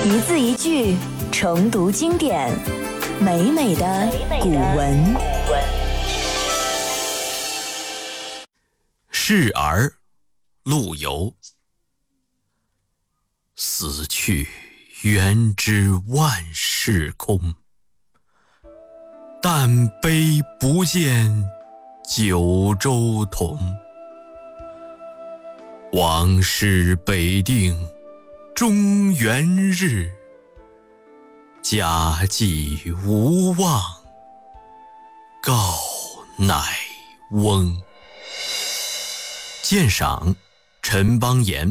一字一句重读经典，美美的古文。 示儿，陆游。死去元知万事空，但悲不见九州同。往事北定中原日，家祭无忘告乃翁。鉴赏，陈邦彦。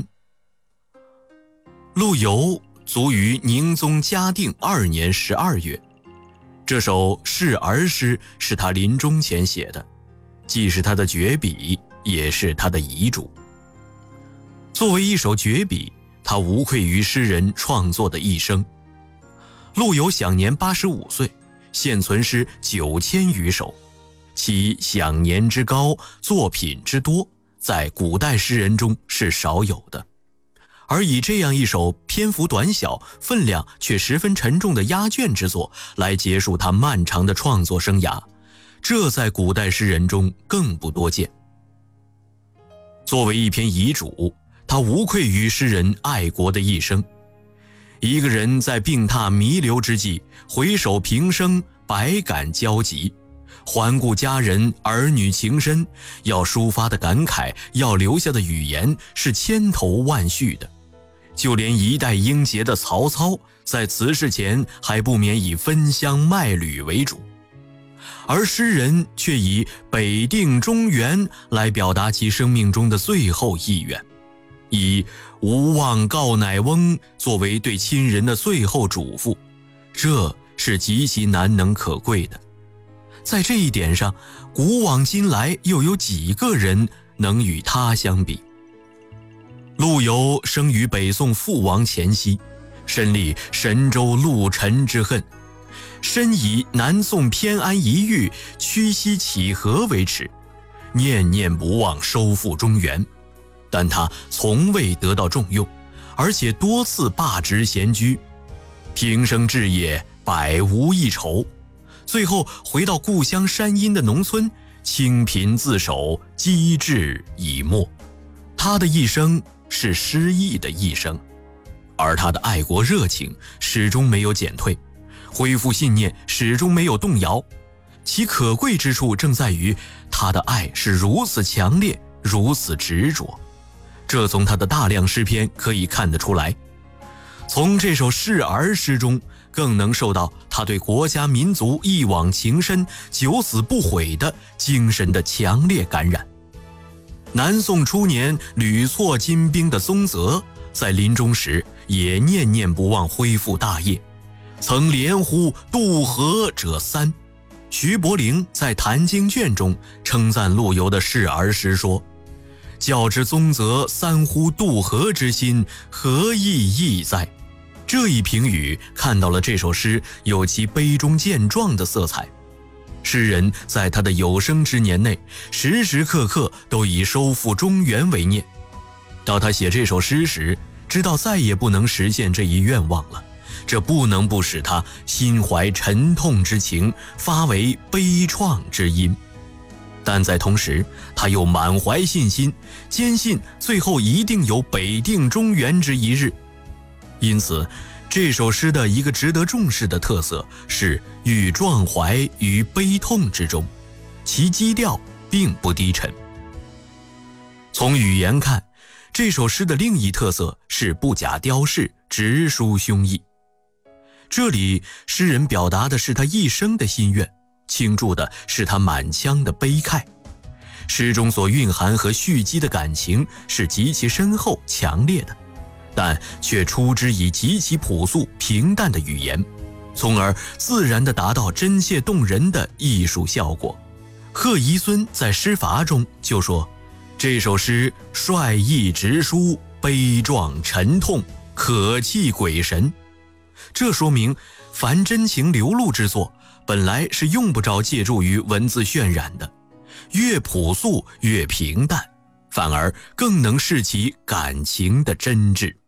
陆游卒于宁宗嘉定2年12月，这首示儿诗是他临终前写的，既是他的绝笔，也是他的遗嘱。作为一首绝笔，它无愧于诗人创作的一生。陆游享年85岁，现存诗9000余首，其享年之高，作品之多，在古代诗人中是少有的。而以这样一首篇幅短小、分量却十分沉重的压卷之作来结束他漫长的创作生涯，这在古代诗人中更不多见。作为一篇遗嘱，他无愧于诗人爱国的一生。一个人在病榻弥留之际，回首平生，百感交集，环顾家人儿女情深，要抒发的感慨，要留下的语言是千头万绪的。就连一代英杰的曹操，在辞世前还不免以分香卖履为主，而诗人却以北定中原来表达其生命中的最后意愿，以无忘告乃翁作为对亲人的最后嘱咐，这是极其难能可贵的。在这一点上，古往今来又有几个人能与他相比？陆游生于北宋覆亡前夕，身历神州陆沉之恨，深以南宋偏安一隅、屈膝乞和为耻，念念不忘收复中原。但他从未得到重用，而且多次罢职闲居，平生志业百无一筹，最后回到故乡山阴的农村，清贫自守，机智已没。他的一生是失意的一生，而他的爱国热情始终没有减退，恢复信念始终没有动摇。其可贵之处正在于他的爱是如此强烈，如此执着，这从他的大量诗篇可以看得出来。从这首示儿诗中更能受到他对国家民族一往情深、九死不悔的精神的强烈感染。南宋初年屡挫金兵的宗泽，在临终时也念念不忘恢复大业，曾连呼渡河者3。徐伯龄在《坛经卷》中称赞陆游的示儿诗说：较之宗泽3呼渡河之心，何意义哉？这一评语看到了这首诗有其悲中见壮的色彩。诗人在他的有生之年内，时时刻刻都以收复中原为念。到他写这首诗时，知道再也不能实现这一愿望了，这不能不使他心怀沉痛之情，发为悲怆之音。但在同时，他又满怀信心，坚信最后一定有北定中原之一日。因此，这首诗的一个值得重视的特色是寓壮怀于悲痛之中，其基调并不低沉。从语言看，这首诗的另一特色是不假雕饰，直抒胸臆。这里诗人表达的是他一生的心愿，倾注的是他满腔的悲慨。诗中所蕴含和蓄积的感情是极其深厚强烈的，但却出之以极其朴素平淡的语言，从而自然地达到真切动人的艺术效果。贺遗孙在诗法中就说，这首诗率意直抒，悲壮沉痛，可泣鬼神。这说明凡真情流露之作，本来是用不着借助于文字渲染的，越朴素越平淡，反而更能示其感情的真挚。